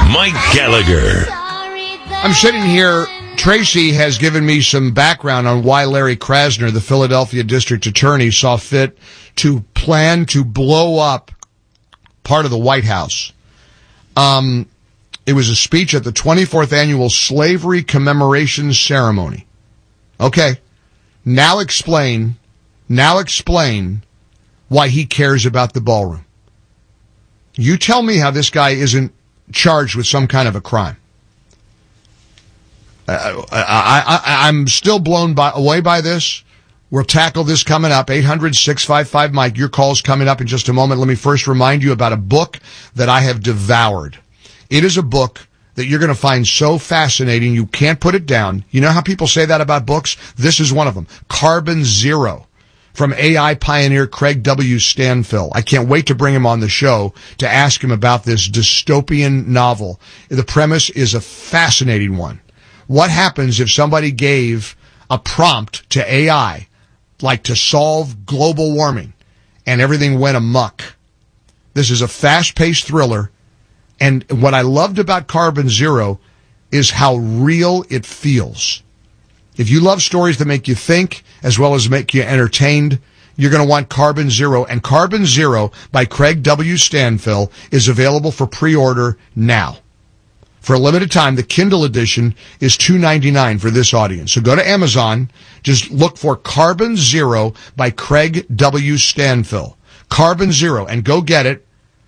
Mike Gallagher. I'm sitting here. Tracy has given me some background on why Larry Krasner, the Philadelphia district attorney, saw fit to plan to blow up part of the White House. It was a speech at the 24th annual Slavery Commemoration Ceremony. Okay. Now explain why he cares about the ballroom. You tell me how this guy isn't charged with some kind of a crime. I'm still blown away by this. We'll tackle this coming up. 800-655-Mike. Your call's coming up in just a moment. Let me first remind you about a book that I have devoured. It is a book that you're going to find so fascinating you can't put it down. You know how people say that about books? This is one of them. Carbon Zero, from AI pioneer Craig W. Stanfill. I can't wait to bring him on the show to ask him about this dystopian novel. The premise is a fascinating one. What happens if somebody gave a prompt to AI, like to solve global warming, and everything went amok? This is a fast-paced thriller, and what I loved about Carbon Zero is how real it feels. If you love stories that make you think, as well as make you entertained, you're going to want Carbon Zero. And Carbon Zero by Craig W. Stanfill is available for pre-order now. For a limited time, the Kindle edition is $2.99 for this audience. So go to Amazon, just look for Carbon Zero by Craig W. Stanfill. Carbon Zero, and go get it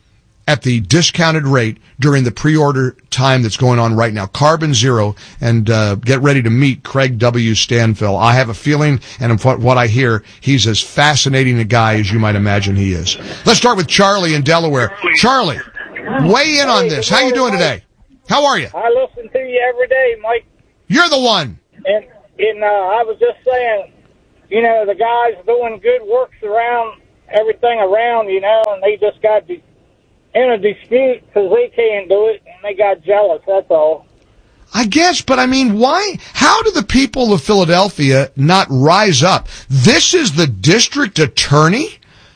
at the discounted rate during the pre-order time that's going on right now. Carbon Zero, and get ready to meet Craig W. Stanfill. I have a feeling, and from what I hear, he's as fascinating a guy as you might imagine he is. Let's start with Charlie in Delaware. Charlie, weigh in on this. How you doing today? How are you? I listen to you every day, Mike. You're the one. And I was just saying, the guys doing good works around everything around, and they just got in a dispute because they can't do it, and they got jealous, that's all. I guess, but I mean, why? How do the people of Philadelphia not rise up? This is the district attorney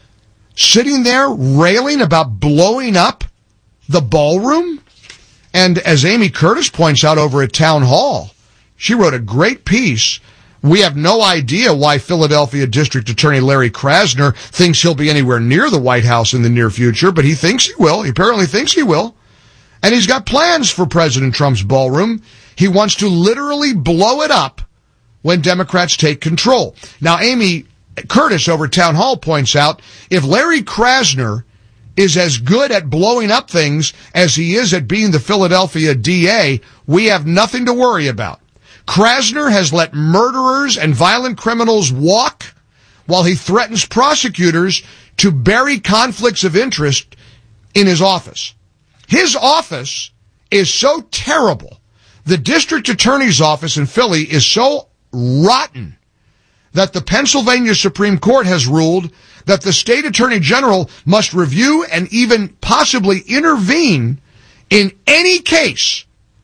sitting there railing about blowing up the ballroom? And as Amy Curtis points out over at Town Hall, she wrote a great piece. We have no idea why Philadelphia District Attorney Larry Krasner thinks he'll be anywhere near the White House in the near future, but he thinks he will. He apparently thinks he will. And he's got plans for President Trump's ballroom. He wants to literally blow it up when Democrats take control. Now, Amy Curtis over at Town Hall points out, if Larry Krasner is as good at blowing up things as he is at being the Philadelphia DA, we have nothing to worry about. Krasner has let murderers and violent criminals walk while he threatens prosecutors to bury conflicts of interest in his office. His office is so terrible. The district attorney's office in Philly is so rotten that the Pennsylvania Supreme Court has ruled that the state attorney general must review and even possibly intervene in any case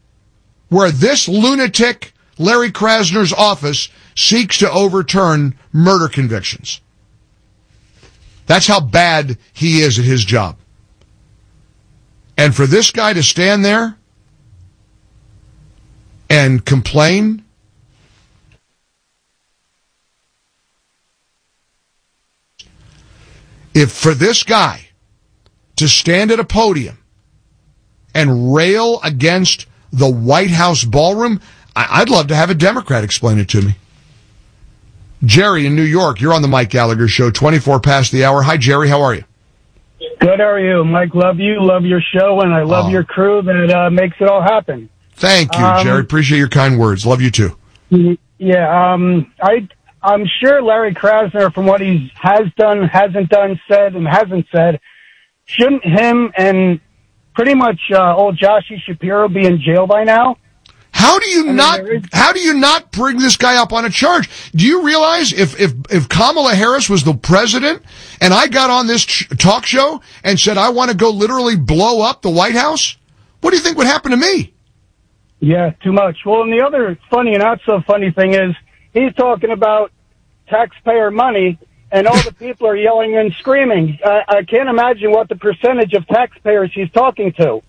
where this lunatic Larry Krasner's office seeks to overturn murder convictions. That's how bad he is at his job. And for this guy to stand there and complain, if for this guy to stand at a podium and rail against the White House ballroom, I'd love to have a Democrat explain it to me. Jerry in New York, you're on the Mike Gallagher Show, 24 past the hour. Hi, Jerry. How are you? Good, how are you? Mike, love you, love your show, and I love your crew that makes it all happen. Thank you, Jerry. Appreciate your kind words. Love you, too. Yeah, I'm sure Larry Krasner, from what he has done, hasn't done, said, and hasn't said, shouldn't him and pretty much old Joshie Shapiro be in jail by now? How do you not bring this guy up on a charge? Do you realize if Kamala Harris was the president and I got on this talk show and said I want to go literally blow up the White House, what do you think would happen to me? Yeah, too much. Well, and the other funny and not so funny thing is he's talking about taxpayer money and all the people are yelling and screaming. I can't imagine what the percentage of taxpayers he's talking to.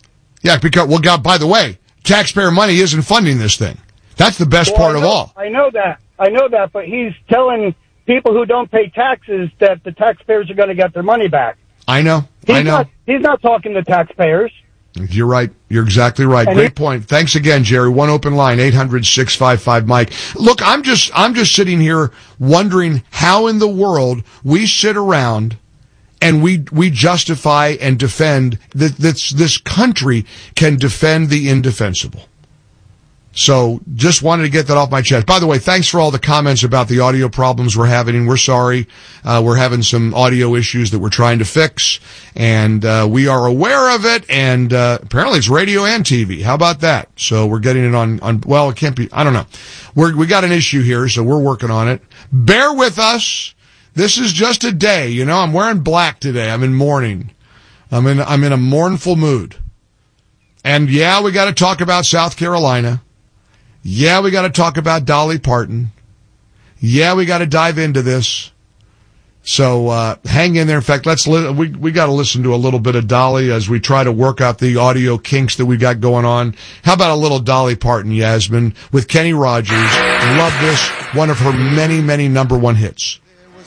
Yeah, because, well, God, by the way, taxpayer money isn't funding this thing. That's the best part of all. I know that, but he's telling people who don't pay taxes that the taxpayers are going to get their money back. I know. He's not talking to taxpayers. You're right. You're exactly right. Great point. Thanks again, Jerry. One open line, 800-655-Mike. Look, I'm just sitting here wondering how in the world we sit around and we justify and defend that this country can defend the indefensible. So just wanted to get that off my chest. By the way, thanks for all the comments about the audio problems we're having. We're sorry. We're having some audio issues that we're trying to fix, and we are aware of it, and apparently it's radio and TV. How about that? So we're getting it on well, it can't be, I don't know. We got an issue here, so we're working on it. Bear with us. This is just a day, you know. I'm wearing black today. I'm in mourning. I'm in a mournful mood. And yeah, we got to talk about South Carolina. Yeah, we got to talk about Dolly Parton. Yeah, we got to dive into this. So hang in there. In fact, we got to listen to a little bit of Dolly as we try to work out the audio kinks that we got going on. How about a little Dolly Parton, Yasmin, with Kenny Rogers? Love this. One of her many, many number one hits.